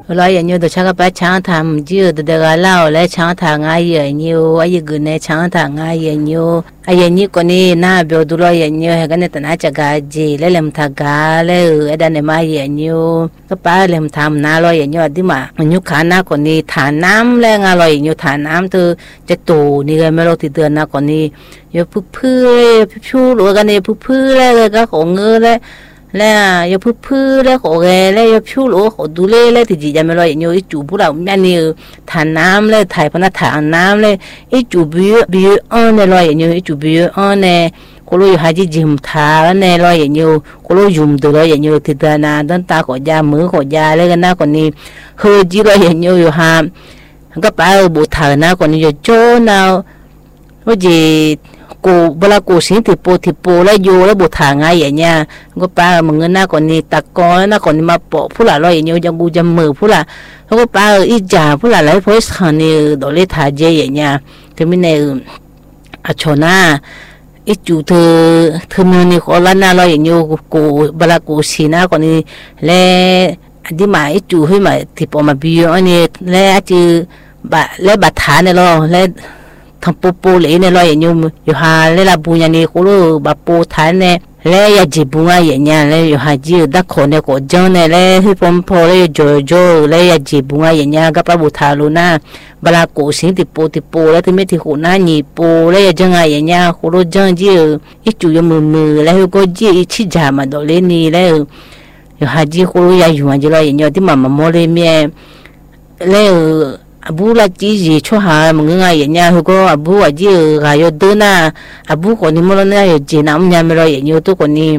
lo ya nyu to cha ka pa chang tham ji de ga lao le chang tha nga ye nyu ai gu ne chang tha nga ye nyu ai ni ko ni na byo du lo ye nyu he ga ne ta na cha ga ji le lem tha ga le da ne ma ye nyu ka pa lem tham na lo ye nyu di ma nyu kha na ko ni tha nam le nga lo ye nyu tha nam tuจะตูนี่ก็ไม่รู้ติดเตือนนะก่อนนี้อย่าพึ่งพิ้วหรือกันเนี่ยพึ่งเลยก็ของเงยแล้วอย่าพึ่งแล้วของแกแล้วอย่าพิ้วหรือของดูเล่แล้วที่จีจะไม่รู้อย่างนี้จูบุเราแม่นี่ทานน้ำเลยถ่ายพนักทานน้ำเลยจูบิวอ่อนเลยอย่างนี้จูบิวอ่อนเนี่ยก็รู้อยู่หาจีจิมทาเนี่ยเลยอย่างนี้ก็รู้ยุ่มตัวเลยอย่างนี้ติดเตือนนะต้นตาขอยามือขอยาเลยกันนะก่อนนี้เฮ้ยจีเลยอย่างนี้อยู่หาก็ไปบุตรนะคนนี้จะโจนาว่าจีกูเวลากูสิ่งที่ปูแล้วอยู่แล้วบุตรไงอย่างเงี้ยก็ไปมึงเงินนะคนนี้ตะกอนนะคนนี้มาปะผู้หล่าเราอย่างเงี้ยจะกูจะมือผู้หล่าแล้วก็ไปอีจ่าผู้หล่าหลายคนสันนี่โดนเลี้ยทาเจอย่างเงี้ยที่ไม่ในอาชนะอีจูเธอมือนี่คนละน่าเราอย่างเงี้ยกูเวลากูสิ่งนะคนนี้และดีมาอีจูให้มาที่ปอมาบิวอันนี้และจือบะและบะฐานเนี่ยเราและทำปูเลยเนี่ยเราอย่างอยู่หาและลาบุญอย่างนี้กูรู้บะปูฐานเนี่ยและยาจีบุญอย่างเงี้ยและอยู่หาจีดักคนเนี่ยก็จังเนี่ยและที่ผมพอเลยโจและยาจีบุญอย่างเงี้ยก็ปะบุทาลูน่าเวลากูสิ่งที่ปูแล้วที่ไม่ที่หัวหน้าหนีปูและยาจังอย่างเงี้ยกูรู้จังจีอีจูยมือแล้วก็จีอีชิจามาโดเลนี่แล้วอยู่หาจีกูรู้ยาอยู่อันจีเราอย่างเงี้ยที่มาโมเลเมียแล้วabu la ji cho ha mga ya nya hu ko abu a ji ga yo do na abu ko ni mo na yo ji na nya me ro ye nyu to ko ni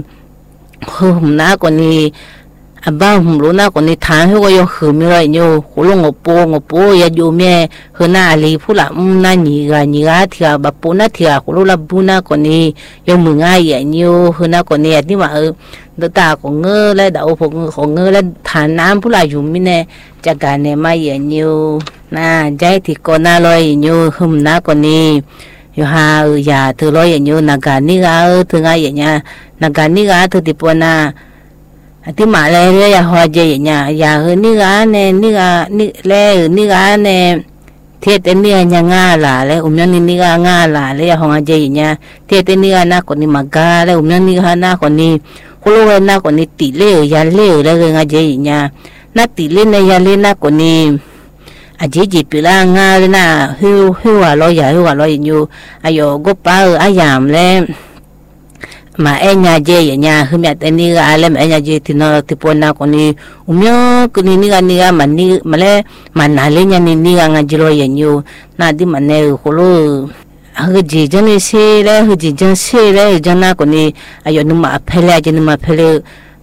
hum na ko ni aba hum lo na ko ni tha hu ko yo hu me ro nyu ko lo ngo po ya ju me hu na ali phu la na ni ga thia ba po na thia ko lo la bu na ko ni yo mga ya nyu hu na ko ni ti ma đợt ta có ngơ lấy đậu phục có ngơ lấy thàn nam phu la dùng mi nè chắc cả nè mai vậy nhiều na trái thì con na lôi nhiều hôm na con ni yo ha ya từ lôi nhiều na cả ni ga từ ngay vậy nha na cả ni ga từ tipo na tí mà lấy ya hoa vậy nha ya hơn ni ga nè ni ga nè thế tên ni nhà nga là lấy nhân ni ga nga là lấy hoa vậy nha thế tên ni na con ni mà ga lấy nhân ni ga na con ni cô na còn đi tỉ lệ ya lệ là người nghe gì nha na tỉ lệ này ya lệ na còn đi à chỉ bị la nga na hưu à lo nhiều ayo go pa a yam le mà em nhà gì nhà hưu mẹ tên đi ra lên em nhà gì thì nó thì po na còn đi nhớ cái ni ga mà le mà na le nhà ni ga nghe gì lo nhiều na đi mà nè cô 그 지전에 세래 그 지전 세래 전화 거니 아요 누마 펠레 누마 펠레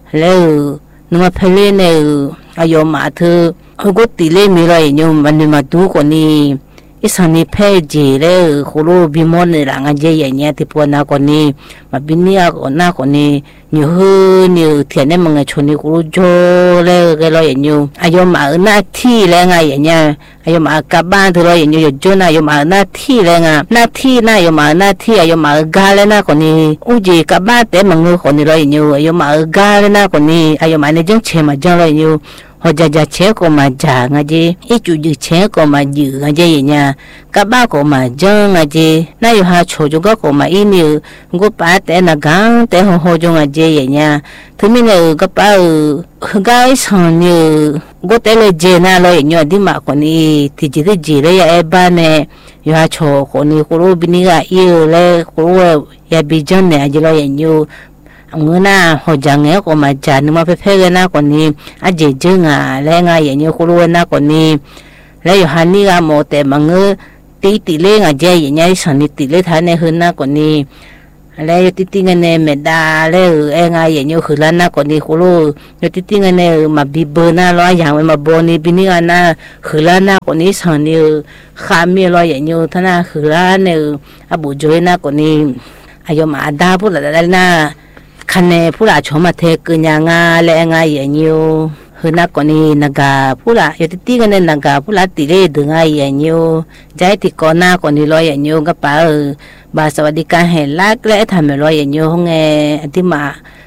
누마 펠레네 아요 마트 그거 딜레 미라이 뇨 만니마 두 거니 이산이 페지래 고로 비몬이랑 아제 예냐 티포나 거니 마비니아 거나 거니 뉴흐니 티네 멍에 촌이 고로 조래 그러 예뇨 아요 마나 티래가 예냐 ayo ma kaban thro yin yo jona yo ma na thi le nga na thi na yo ma na thi ayo ma ga le na ko ni uji kaban te mang ko ni ro yin yo ayo ma ga le na ko ni ayo ma ne jong che ma jong ro yin yo ho ja che ko ma ja nga ji i ju ju che ko ma ji nga ji yin nya kaban ko ma jong nga ji na yo ha cho ju ga ko ma i ni go pa te na gang te ho jong nga ji yin nya thumi ne ga pa ga son ni go te le je na lo yin yo di ma ko ni thì chỉ thấy gì đấy em ba nè giờ cho con đi cô bên này cái yêu lấy cô ya bị chân nè chỉ lo nhiều người na họ chẳng nghe cô mà chả nhưng mà phải cái na con đi à chị chứ ngà lấy ngay nhiều cô na con đi lấy giờ hắn đi ra một tệ mà ngư tí lấy ngà chơi nhảy sẵn tí lấy thái này hơn na con đi lấy tí ngay nè mẹ đa lấy em ngay nhiều khử lan na còn đi khổ lo lấy tí ngay nè mà bị bơ na loอย่างmà bơ ni bên này na khử lan na còn đi sẵn đi khám mi lo nhiều thằng na khử lan nè à bù chơi na còn đi ayo mà đa phụ là na khăn nè phụ là cho mà thế cứ nhà nga lấy ngay nhiều hơn na còn đi naga phụ là lấy tí ngay nè naga phụ là tí lấy được ngay nhiều trái thì con na còn đi lo nhiều các bà bàสวัสดิการแห่งรัฐและทำให้เราอย่างนี้ห้องที่มา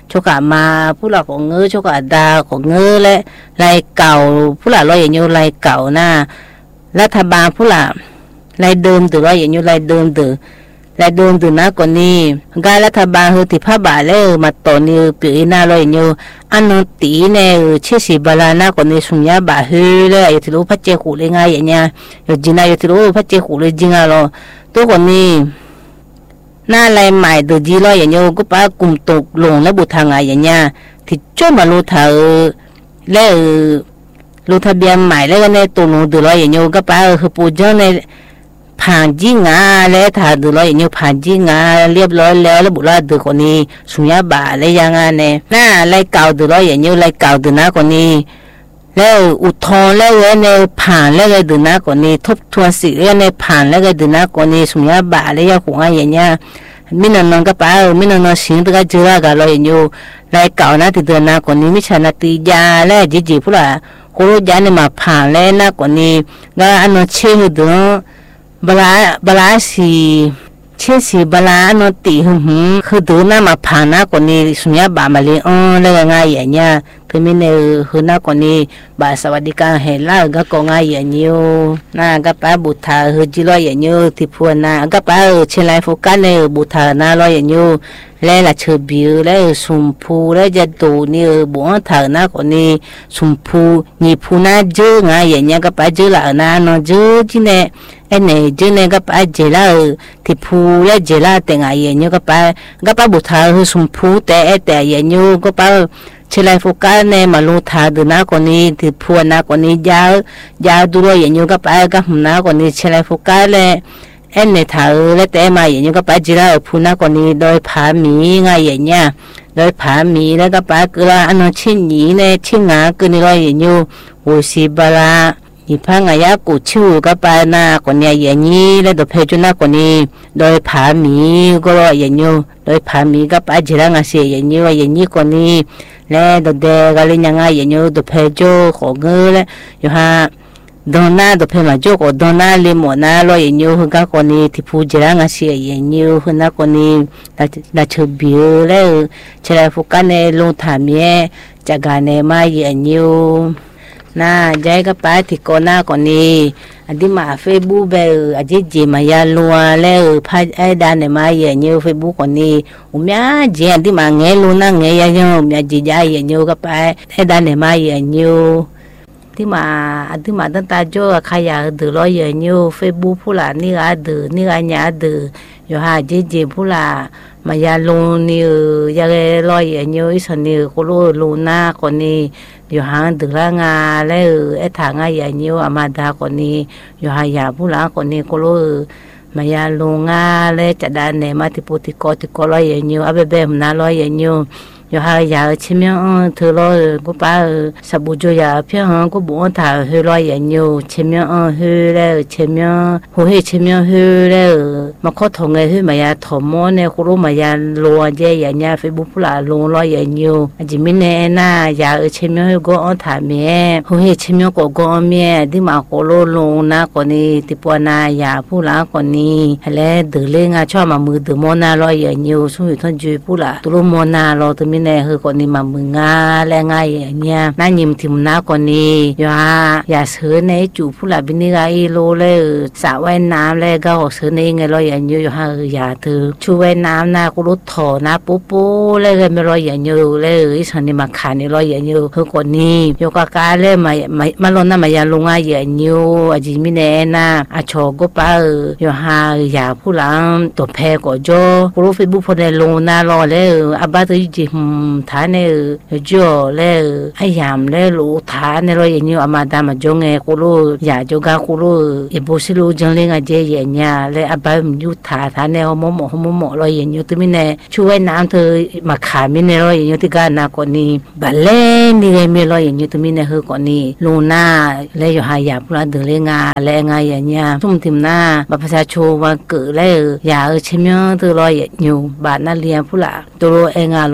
ชกมาผู้หลักของเงื้อชกดาของเงื้อและลายเก่าผู้หลักร้อยอย่างนี้ลายเก่านะรัฐบาลผู้หลักลายเดิมตัวร้อยอย่างนี้ลายเดิมตัวลายเดิมตัวนะก่อนนี้การรัฐบาลคือที่พระบาทแล้วมาต่อนี้ปีหน้าร้อยอย่างนี้อันนั้นตีเนี่ยเชื่อสิบาลานะก่อนนี้สุญญาบาฮือเลยอยู่ที่รู้พระเจ้าขู่เลยไงอย่างเงี้ยอยู่จีน่าอยู่ที่รู้พระเจ้าขู่เลยจริงอ่ะหรอตัวก่อนนี้หน้าลายใหม่ตัวจีร้อยอย่างนี้ก็ป้ากลุ่มตกลงและบุตรทางไงอย่างเงี้ยที่จ้ามารู้เธอแล้วรู้ทะเบียนใหม่แล้วก็ในตัวหนูตัวร้อยอย่างนี้ก็ป้าคือปูเจ้าในผ่านจริงอ่ะแล้วถ้าตัวร้อยอย่างนี้ผ่านจริงอ่ะเรียบร้อยแล้วบุตรตัวคนนี้สุญญาบาแล้วยังไงเนี่ยหน้าลายเก่าตัวร้อยอย่างนี้ลายเก่าตัวน้าคนนี้แล้วอุทธรณ์แล้วในผ่านแล้วก็ตัวน้าคนนี้ทบทวนสิทธิ์แล้วในผ่านแล้วก็ตัวน้าคนนี้สุญญาบาแล้วยังคงอะไรอย่างเงี้ยมินนก็ป้ามินนสิ่งที่ก็เจอกันร้อยอย่างนี้ลายเก่านะที่ตัวน้าคนนี้ไม่ใช่นาตียาแล้วจีพูดละโคโรจานี่มาผ่านแล้วนะคนนี้ก็อันนั้นเชื่อดูบลาสีเชื่อสีบลาอันนั้นตีคือดูน้ามาผ่านนะคนนี้สุญญาบามาเลยแล้วก็ง่ายอย่างเงี้ยคือมินคือน้าคนนี้บาสวัสดิการเห็นแล้วก็ง่ายอย่างนี้น่าก็ป้าบุตรคือจีร้อยอย่างนี้ที่พูดนะก็ป้าเชลัยโฟกัสในบุตรน่าร้อยอย่างนี้แล้วละเชบิวแล้วสุมพูแล้วจะดูนี่บุญเถอะนะคนนี้สุมพูนี่พูน่าเจอง่ายอย่างเงี้ยก็ป้าเจอละนะน้องเจอที่เนี่ยไอ้เนี่ยเจอเนี่ยก็ป้าเจอละที่พูแล้วเจอละแต่ง่ายอย่างเงี้ยก็ป้าบุตรคือสุมพูแต่อย่างเงี้ยก็ป้าเชลัยโฟกัสในมาลูทาดูนะคนนี้ที่พูดนะคนนี้ยาวดูเลยอย่างเงี้ยก็ป้าก็หุ่นนะคนนี้เชลัยโฟกัสเลยไอ้เนี่ยถ้าแล้วแต่มาอย่างนี้ก็ป้าจีราพูดนะคนนี้โดยผามีง่ายอย่างเงี้ยโดยผามีแล้วก็ป้าก็อันนั้นชิ้นนี้เนี่ยชิ้นงาก็นี่ร้อยอย่างเงี้ยโอซิบลาอีพังอายากูชูก็ป้านะคนนี้อย่างนี้แล้วตัวเพจุนะคนนี้โดยผามีก็ร้อยอย่างเงี้ยโดยผามีก็ป้าจีรางาเสียอย่างนี้ว่าอย่างนี้คนนี้แล้วตัวเด็กก็เลยยังไงอย่างเงี้ยตัวเพจุของเงื้อแล้วอยู่ฮะดอนน่าตัวเพมาโจก็ดอนน่าเลมอน่าลอยอย่างเงี้ยคือก็คนนี้ที่พูดจีรางาเสียอย่างเงี้ยคือนักคนนี้ดัชบิวแล้วเชลัยโฟกัสในลงถามเมียจากการในมาอย่างเงี้ยน่าใจก็ป้าที่ก่อนหน้าคนนี้อันที่มาเฟซบุ๊กแบบอันที่จีมายาลัวแล้วพาไอ้ด้านในมาอย่างเงี้ยเฟซบุ๊กคนนี้อุ้มยาจีอันที่มาเงี้ยลูน่าเงี้ยยังอุ้มยาจีใจอย่างเงี้ยก็ป้าไอ้ด้านในมาอย่างเงี้ยที่มาอันที่มาตั้งแต่โจ้ขยะดื้อร้อยอย่างเงี้ยเฟซบุ๊กผู้หลานนี่ก็ดื้อนี่ก็หยาดื้ออยู่หาจีผู้หลามายาลูนี่ยาร้อยอย่างเงี้ยอีสันนี่ก็รู้ลูน่าคนนี้อยู่ห่างดึกละงาแล้วไอ้ทางอย่างเงี้ยอามาดาคนนี้อยู่หายาผู้หลานคนนี้ก็รู้มายาลูงาแล้วจะได้เนี่ยมาที่ปุติโกร้อยอย่างเงี้ยอาเบเบมน่าร้อยอย่างเงี้ยอยู่หายาชิมยังเธอร้อยก็ป้าสบู่จอยาเพียงก็บุญถ่ายเฮร้อยอย่างเงี้ยชิมยังเฮแล้วชิมยังหัวเฮชิมยังเฮแล้วมาขอทงไงเฮมายาถมอเนี่ยก็รู้มายาลัวเจอย่างเงี้ยเฟซบุ๊กผู้หลานลงร้อยอย่างเงี้ยจิมินเนี่ยน่ายาชิมยังเฮก็ถ่ายเมียหัวเฮชิมยังก็เมียที่มาก็รู้ลงนะคนนี้ที่ปวนายาผู้หลานคนนี้แล้วเดือดเล่งชอบมามือเดือดมอนาร้อยอย่างเงี้ยสุ่มอยู่ทั้งจุยผู้หลานตัวมอนาเราตัวมิเนี่ยคือคนนี้มามึงงาและง่ายอย่างเงี้ยน่ายิ้มทิมหน้าคนนี้อย่าเสือในจูผู้หลับบินี่ก็อีโลเลยสระว่ายน้ำเลยก็เสือในไงเราอย่างเงี้ยอย่าเธอช่วยน้ำนะกูรู้ถอนะปุ๊เลยไม่รออย่างเงี้ยเลยอีสันนี่มาขานี่รออย่างเงี้ยคือคนนี้โยกกาเลยมาลงน้ำมายาลงง่ายอย่างเงี้ยจิมิเนี่ยนะอาชอก็ป้าอย่าผู้หลังตัวแพ้ก็จ่อกูรู้เฟซบุ๊กพอได้ลงหน้ารอเลยอาบ้าตัวจิฐานเนี่ยจ่อเลยไอ้ยามเลยรู้ฐานเนี่ยเราอย่างเงี้ยอามาดามาจงเงกูรู้อย่าจงกากูรู้อีบุษลูจังเลยงาเจียอย่างเงี้ยเลยอาบ้ามันยุทธาฐานเนี่ยหม้อเราอย่างเงี้ยตัวมิเนี่ยช่วยน้ำเธอมาขามิเนี่ยเราอย่างเงี้ยที่การนาคนนี้บัลเล่นี่ไงมีเราอย่างเงี้ยตัวมิเนี่ยคือคนนี้ลูน่าเลยอยู่หายาพลันเดือดเลยงาเลยงาอย่างเงี้ยทุ่มทิมหน้าบัพพาโชวันเกิดเลยอย่าชิมยอตัวเราอย่างเงี้ยบาดน่าเลี้ยงผู้ละตัวเองอะเราคือ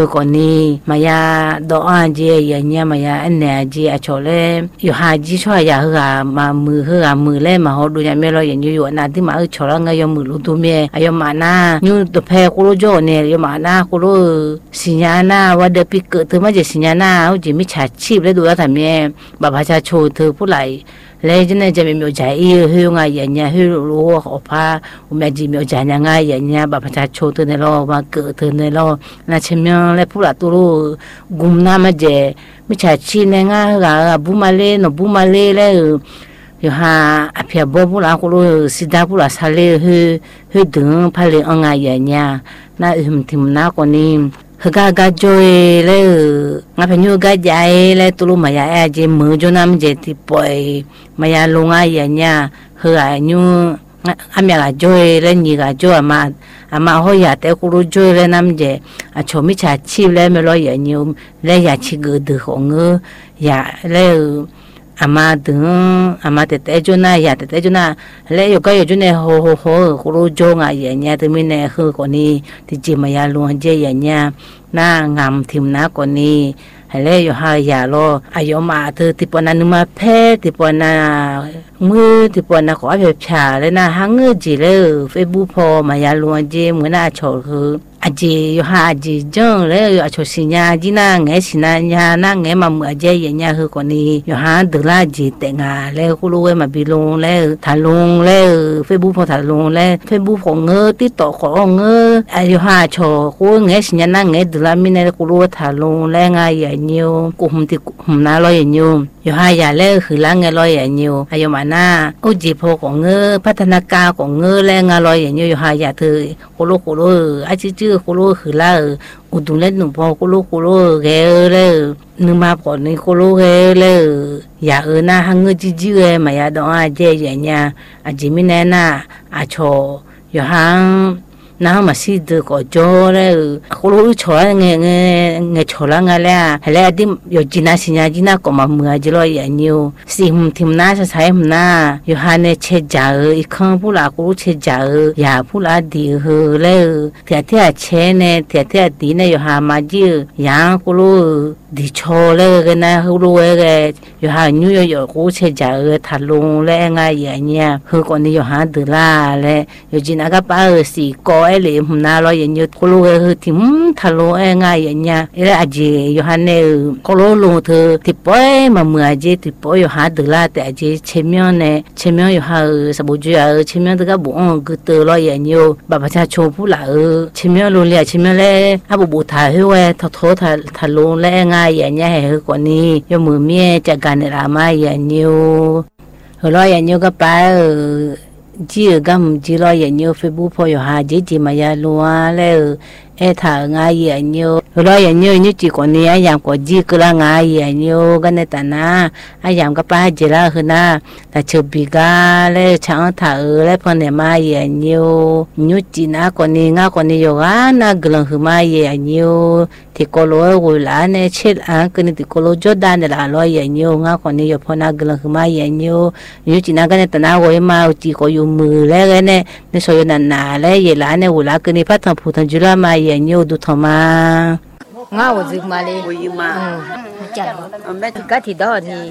ก่อนนี้มายาดอกอันเจียอย่างเงี้ยมายาอันเนี้ยเจียชอเลยอยู่หาจีช่วยยาเหือมามือเหือมือเล่มาหอดูอย่างเมื่อเราอย่างอยู่นาที่มาชอละไงยมือรู้ตัวเมียอายมาหน้ายูตัวแพรกุโรโจเนี่ยยมาหน้ากุโรสิญญาณาว่าเดปิกเธอมาจะสิญญาณาเอาจีมิจฉาชีพเลยดูแล้วทำเมียบาบาชาโชเธอผู้ไหลเลยจะเนี่ยจะมีใจเอื้อเฮืองอย่างเงี้ยเฮือรู้ว่าอภาอุเมจิมีใจยังไงอย่างเงี้ยบาปประชาชนเธอในโลกมาเกิดเธอในโลกน่าเชื่อมเลยผู้หลักตัวรู้กุมน้ามาเจไม่ใช่ชีนง่ายกับบุมาเล่นบุมาเล่เลยอยู่หาอภิบาลผู้หลักรู้สิดาผู้หลักสาเลเฮือดึงพาเลงง่ายอย่างเงี้ยน่าทิมน่าคนนี้เฮกากาจอยเลยงาพญูกาใจเลยตุลุมายาเจมือจนน้ำเจติปอยมายาลงอาอย่างเงี้ยเฮอาญูอามีกาจอยเลยนี่กาจอยมาหอยาแต่กุรุจอยเลยน้ำเจชมิชาชีเลยไม่รออย่างนี้เลยอยากชิกดื้อของเงยอยากเลยอามาดึงอามาเตะจุน่าอยากเตะจุน่าเลยอยู่ก็อยู่จุเนี่ยโหกุรุจงอย่างเงี้ยที่มีเนี่ยคือคนนี้ที่จีมายาลงเจอย่างเงี้ยน่างามทิมนะคนนี้เลยอยู่หายาโลอายุมาเธอที่ปนันมาเพที่ปนามือที่ปนาขอเพียบชาเลยนะหังเงจีเลยเฟซบุ๊กพอมายาลงเจเหมือนน่าชอบคืออาจีอยู่หาอาจีจังเลยอยู่อาชสิญญาจีน่าไงสินาญาน่าไงมาเมื่อเจอย่างเงี้ยคือคนนี้อยู่หาดูแลจีแต่งงานเลยคุรู้ว่ามาบิลงเลยทาลงเลยเฟซบุ๊กพอทาลงเลยเฟซบุ๊กของเงอติดต่อของเงออายุหาชอคุไงสิญญาน่าไงดูแลมินเลยคุรู้ว่าทาลงเลยไงอย่างนิวกุมที่หุมน้าลอยอย่างนิวอยู่หายาเลยคือล้างเงลอยอย่างนิวอายุมาหน้าอุจิพของเงอพัฒนาการของเงอแรงลอยอย่างนิวอยู่หายาเธอคุรู้อาจิคุโลคือล่าอุดุเล่นหนุ่มพอคุโลเกเลยนึกมาก่อนนี่คุโลเกเลยอย่าน่าหังเงจิจิเอมาอย่าดองอาเจอย่างเงี้ยอาจิมิเนน่าอาโชอยู่หังน้ามาสิเด็กก็จอเลยคุโลชอเงชอละไงเลยแล้วดิมอยู่จีน่าสิญญาจีน่าก็มาเมื่อจิโร่อย่างนิวสิหุ่มทิมน่าจะใช้หุ่มน่าอยู่หันเนี่ยเชจ่าอีกครั้งผู้หลักคุโลเชจ่าอย่าผู้หลักดีเฮเลยเที่ยเชเนี่ยเที่ยดีเนี่ยอยู่หามาจีอย่างคุโลดีโชเลยกันนะคุโลเออยู่หานิวอยู่คุโลเชจ่าทัดลงเลยไงอย่างเงี้ยคือคนนี้อยู่หาดื้อละเลยอยู่จีน่าก็ป้าสิก็เลยหุ่มน่ารออย่างนี้คุโลคือทิมทะลุง่ายอย่างเงี้ยเอออาจีอยู่หันเนี่ยคุโลลงเธอที่ป่วยมาเมื่อจีที่ป่วยอยู่หาดื้อละแต่จีเชมิอเนี่ยเชมิออยู่หาสมุทรเชมิอตัวก็บุ้งก็เตอรออย่างนี้บาปชาโชผู้ละเชมิอลงเลียเชมิอเลยอาบุถ่ายให้ไว้ทะลุเลยง่ายอย่างเงี้ยให้คนนี้ยมือเมียจากการในรามาอย่างนี้รออย่างนี้ก็ไปจีก็มจีรออย่างนี้เฟซบุ๊กพออยู่หาจีมายาลัวเลยถ้าง่ายอย่างนี้รออย่างนี้นี่จีคนนี้อย่างก็จีก็ละง่ายอย่างนี้กันในแต่นะอย่างก็ไปจีละคือนะแต่เชื่อบิกาเลยช่างถ่าเลยพอเนี่ยมาอย่างนี้นี่จีน่าคนนี้ง่ายคนนี้อยู่กันนะกลังคือมาอย่างนี้ที่โคโลกุลาเนี่ยเชิดกันที่โคโลจดดันเดลาลอยอย่างนี้ง่ายคนนี้อยู่พอนะกลังคือมาอย่างนี้นี่จีน่ากันในแต่นะว่ามาจีก็อยู่มือแล้วเนี่ยในส่วนนั้นน่ะเลยเยลาเนี่ยกุลากันนี่พัฒนาพูดถึงจุลามาอย่างนี้ดูทำมาง่าวจึงมาเลยจัดแม่ที่กัดที่ดอนนี่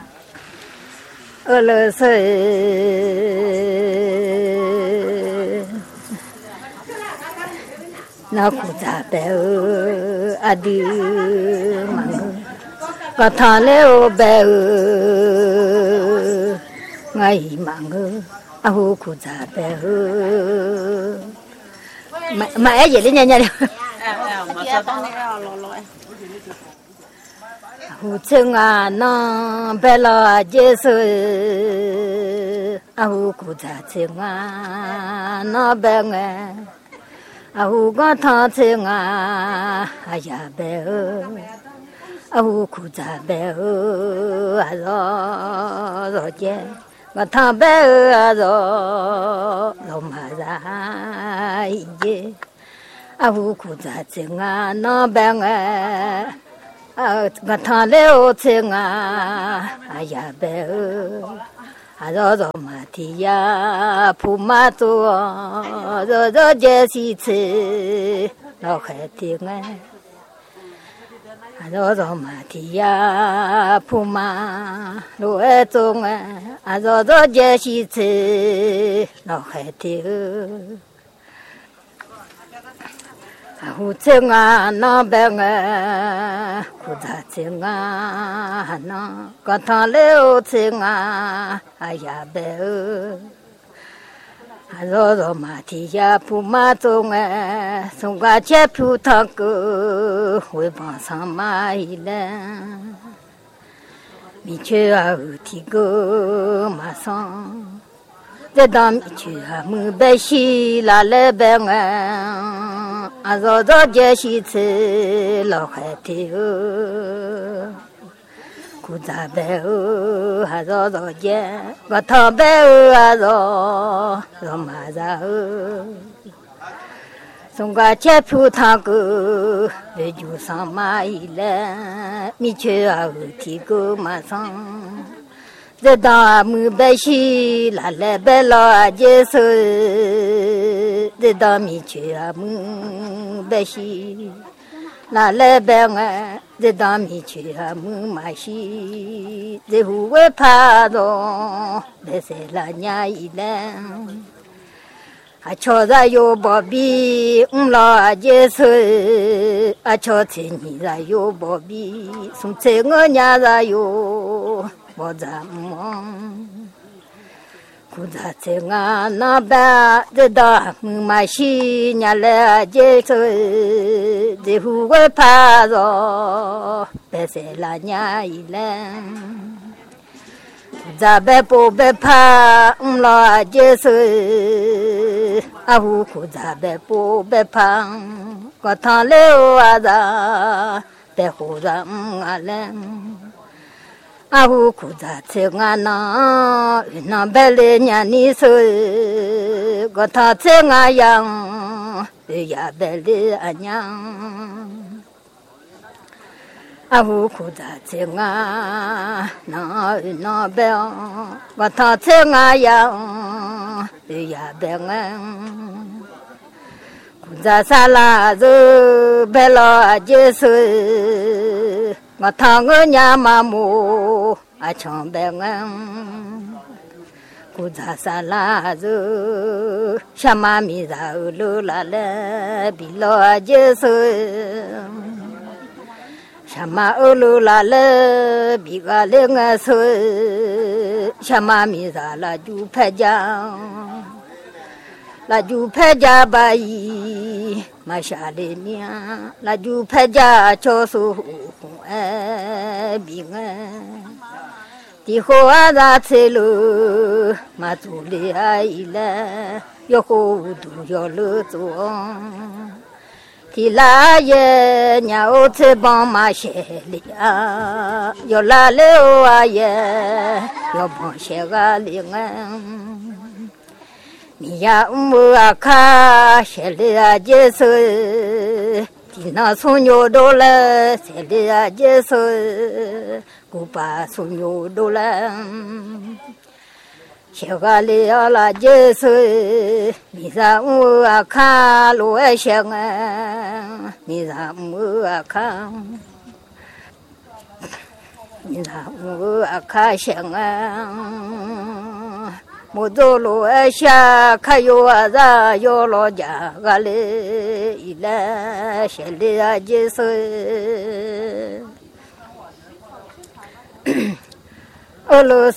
เลยเสยนักจับเบลอดีมังก็ทานแล้วเบลไงมังอาหูคุจับเบลมาเอ๋ยเลยเนี่ยหูเชิงน้องเบลาเจสุอาหูกุจาเชิงน้องเบงอาหูก็ทอเชิงอายาเบลอาหูกุจาเบลอาโรเจก็ทอเบลอาโรลมาใจเจอาหูกุจาเชิงน้องเบงก็ทอเลโอเชิงอายาเบลอาโรมาทิยาผู้มาตัวโรเจสิเชเราแค่ทิ้ง阿罗马提呀普玛罗埃宗哎，阿罗杰西茨老海蒂阿胡青啊那边哎，胡扎青啊那个他刘青啊，哎呀白阿罗马提呀普玛宗哎，松瓜切普汤个会帮上马伊了，米切啊提个马上，这当米切啊木白西拉来白啊，阿罗杰西茨老海蒂古扎白阿罗杰，我他白阿罗马扎松瓜切普汤个，那就上马伊了，米切啊提个马上，这当木白西拉来白老杰是，这当米切啊木白西。拉来白啊，这当米去啊木马西，这户外爬到，这些拉伢伊来，啊瞧着有宝贝，老姐是，啊瞧着你着有宝贝，送在我伢着有，我怎么？古扎青啊那边这当木马西伢来接受，这户外爬着，白色拉伢伊来，古扎白布白爬，老接受，啊户古扎白布白爬，我趟流啊着，白胡子啊来。阿胡库扎青啊那白来伢你说，我他青啊样，呀白来啊娘。阿胡库扎青啊那白，我他青啊样，呀白啊。库扎沙拉子白老结束。我堂我娘妈母啊唱白安，古扎沙拉子，小妈咪在路拉来比老结束，小妈路拉来比个两个手，小妈咪在拉就拍家。拉就拍家把伊马下来娘，拉就拍家教书哎平安，地后啊咱走路马祖里啊伊来，要好都要路走，提拉耶娘我在帮马下里啊，要拉了啊耶，要帮下个里啊。你呀木啊卡，谁来啊接受？今那送牛肉了，谁来啊接受？古巴送牛肉了，小个来啊啦接受。你让木啊卡路爱香啊，你让木啊卡，你让木啊卡香啊。木走路下看有啊子有老家个嘞，一来现在啊就是，俄罗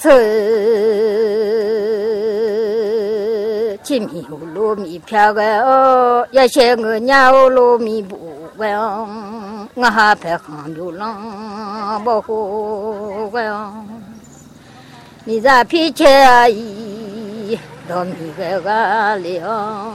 斯吉米有糯米票个哦，也些我娘有糯米不个哦，我还拍杭州浪不好个哦，你咋脾气啊伊？到米个个了，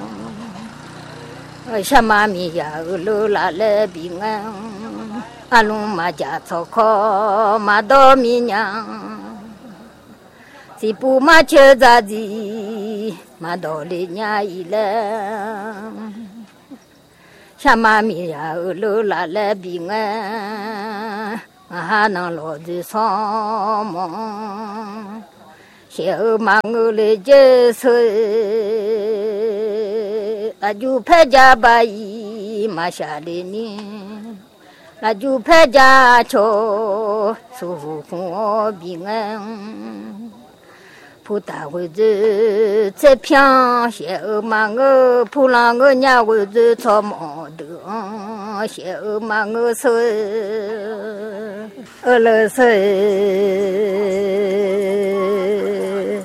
小妈咪呀，路拉来平安，阿龙马家操靠马到米娘，是不马吃咋子，马到里娘伊来，小妈咪呀，路拉来平安，还能落地上忙。小马我来接受，那就拍家把伊马下来呢， 那就拍家桥，苏红平安。普达位子在平些嘛个普朗个伢位子草毛的，些嘛个是了是。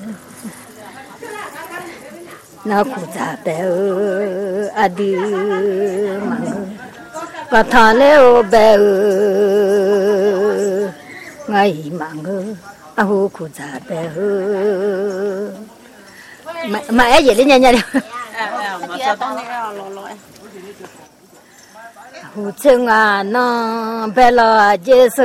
那古扎白阿弟嘛，个他了白我伊嘛个阿胡古扎白嘛哎也哩伢伢的，胡青啊那白了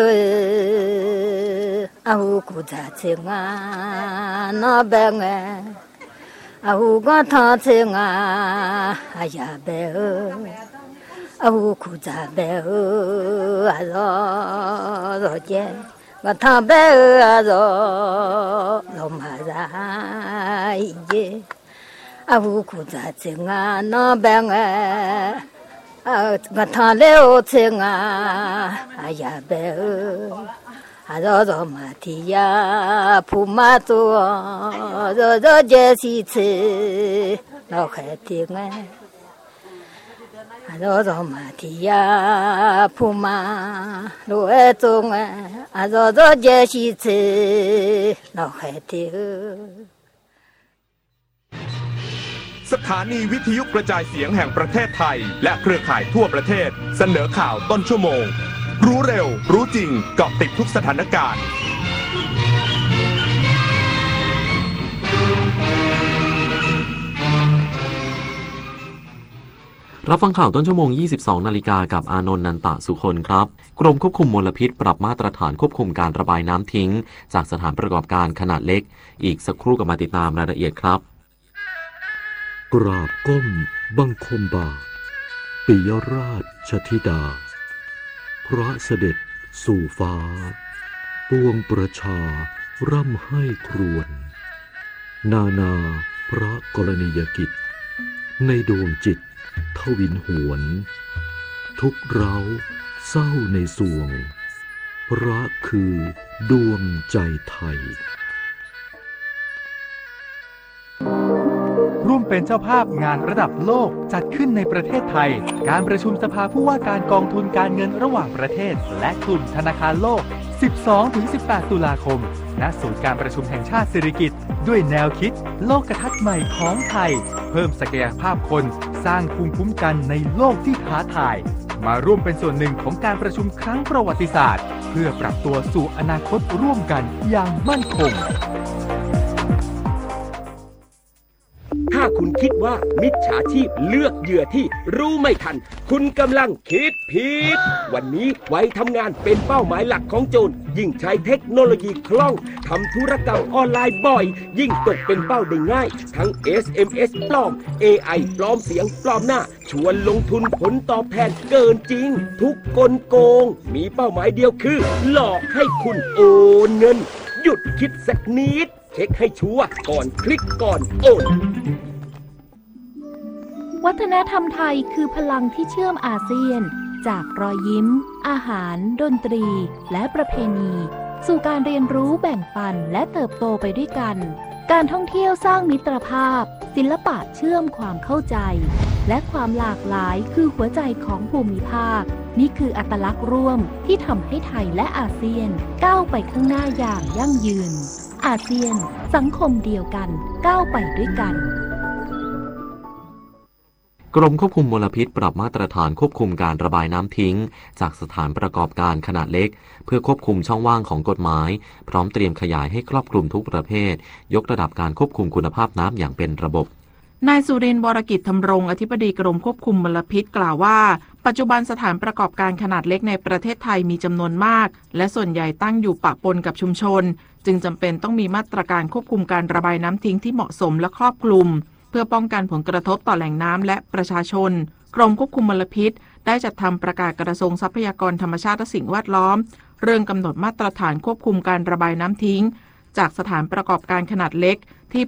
就是阿胡古扎青啊那白哎。阿胡个汤青啊，哎呀白哦，阿胡苦扎白哦，啊罗姐，个汤白哦啊罗马扎伊，阿胡苦扎青啊，那白哎，个汤了青啊，哎呀白哦。아저저 마티야 부마도 저저 제시치 너해팅에 아저저 마티야 부마 로에종에 아저저 제시치 너해팅 สถานีวิทยุกระจายเสียงแห่งประเทศไทยและเครือข่ายทั่วประเทศเสนอข่าวต้นชั่วโมงรู้เร็วรู้จริงเกาะติดทุกสถานการณ์รับฟังข่าวต้นชั่วโมง 22 นาฬิกากับอานนท์ นันตะสุคนครับกรมควบคุมมลพิษปรับมาตรฐานควบคุมการระบายน้ำทิ้งจากสถานประกอบการขนาดเล็กอีกสักครู่กับมาติดตามรายละเอียดครับกราบก้มบังคมบาทปิยราชธิดาพระเสด็จสู่ฟ้าปวงประชาร่ำให้ครวญนานาพระกรณียกิจในดวงจิตทวินหวนทุกเร้าเศร้าในสวงพระคือดวงใจไทยร่วมเป็นเจ้าภาพงานระดับโลกจัดขึ้นในประเทศไทยการประชุมสภาผู้ว่าการกองทุนการเงินระหว่างประเทศและกลุ่มธนาคารโลก 12-18 ตุลาคมณศูนย์การประชุมแห่งชาติสิริกิติ์ด้วยแนวคิดโลกทัศน์ใหม่ของไทยเพิ่มศักยภาพคนสร้างภูมิคุ้มกันในโลกที่ท้าทายมาร่วมเป็นส่วนหนึ่งของการประชุมครั้งประวัติศาสตร์เพื่อปรับตัวสู่อนาคตร่วมกันอย่างมั่นคงถ้าคุณคิดว่ามิจฉาชีพเลือกเหยื่อที่รู้ไม่ทันคุณกำลังคิดผิดวันนี้ไว้ทำงานเป็นเป้าหมายหลักของโจรยิ่งใช้เทคโนโลยีคล่องทำธุรกรรมออนไลน์บ่อยยิ่งตกเป็นเป้าได้ง่ายทั้ง SMS ปลอม AI ปลอมเสียงปลอมหน้าชวนลงทุนผลตอบแทนเกินจริงทุกกลโกงมีเป้าหมายเดียวคือหลอกให้คุณโอนเงินหยุดคิดสักนิดเช็คให้ชัวร์ก่อนคลิกก่อนโอนวัฒนธรรมไทยคือพลังที่เชื่อมอาเซียนจากรอยยิ้มอาหารดนตรีและประเพณีสู่การเรียนรู้แบ่งปันและเติบโตไปด้วยกันการท่องเที่ยวสร้างมิตรภาพศิลปะเชื่อมความเข้าใจและความหลากหลายคือหัวใจของภูมิภาคนี่คืออัตลักษณ์ร่วมที่ทำให้ไทยและอาเซียนก้าวไปข้างหน้าอย่างยั่งยืนอาเซียนสังคมเดียวกันก้าวไปด้วยกันกรมควบคุมมลพิษปรับมาตรฐานควบคุมการระบายน้ำทิ้งจากสถานประกอบการขนาดเล็กเพื่อควบคุมช่องว่างของกฎหมายพร้อมเตรียมขยายให้ครอบคลุมทุกประเภทยกระดับการควบคุมคุณภาพน้ำอย่างเป็นระบบนายสุรินทร์ วรกิจธำรงอธิบดีกรมควบคุมมลพิษกล่าวว่าปัจจุบันสถานประกอบการขนาดเล็กในประเทศไทยมีจำนวนมากและส่วนใหญ่ตั้งอยู่ปะปนกับชุมชนจึงจำเป็นต้องมีมาตรการควบคุมการระบายน้ำทิ้งที่เหมาะสมและครอบคลุมเพื่อป้องกันผลกระทบต่อแหล่งน้ำและประชาชนกรมควบคุมมลพิษได้จัดทำประกาศกระทรวงทรัพยากรธรรมชาติและสิ่งแวดล้อมเรื่องกำหนดมาตรฐานควบคุมการระบายน้ำทิ้งจากสถานประกอบการขนาดเล็กที่